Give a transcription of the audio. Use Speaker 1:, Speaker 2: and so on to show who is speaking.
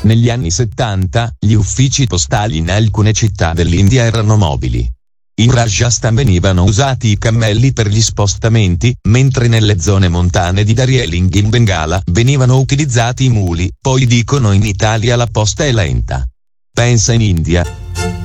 Speaker 1: Negli anni 70, gli uffici postali in alcune città dell'India erano mobili. In Rajasthan venivano usati i cammelli per gli spostamenti, mentre nelle zone montane di Darjeeling in Bengala venivano utilizzati i muli. Poi dicono in Italia la posta è lenta. Pensa in India.